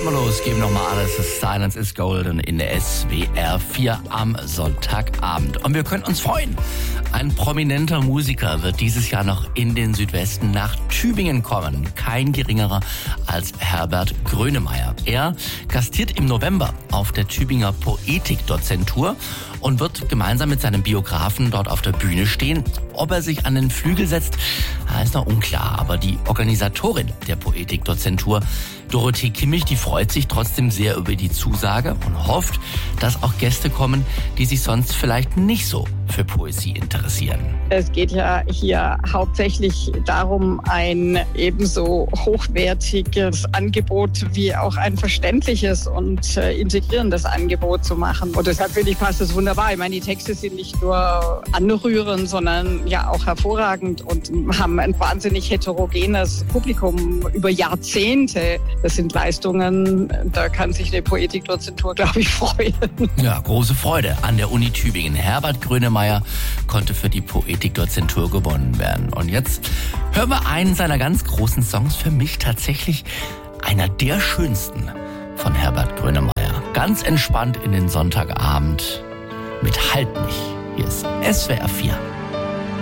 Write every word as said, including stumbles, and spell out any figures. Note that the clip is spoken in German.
wir los, geben nochmal alles. Silence is Golden in der S W R vier am Sonntagabend. Und wir können uns freuen. Ein prominenter Musiker wird dieses Jahr noch in den Südwesten nach Tübingen kommen. Kein geringerer als Herbert Grönemeyer. Er gastiert im November auf der Tübinger Poetikdozentur und wird gemeinsam mit seinem Biografen dort auf der Bühne stehen. Ob er sich an den Flügel setzt, ist noch unklar. Aber die Organisatorin der Poetikdozentur, Dorothee Kimmich, die freut sich trotzdem sehr über die Zusage und hofft, dass auch Gäste kommen, die sich sonst vielleicht nicht so für Poesie interessieren. Es geht ja hier hauptsächlich darum, ein ebenso hochwertiges Angebot wie auch ein verständliches und äh, integrierendes Angebot zu machen. Und deshalb finde ich, passt es wunderbar. Ich meine, die Texte sind nicht nur anrührend, sondern ja auch hervorragend und haben ein wahnsinnig heterogenes Publikum über Jahrzehnte. Das sind Leistungen, da kann sich eine Poetikdozentur, glaube ich, freuen. Ja, große Freude an der Uni Tübingen. Herbert Grönemeyer konnte für die Poetikdozentur gewonnen werden. Und jetzt hören wir einen seiner ganz großen Songs. Für mich tatsächlich einer der schönsten von Herbert Grönemeyer. Ganz entspannt in den Sonntagabend mit Halt mich. Hier ist S W R vier.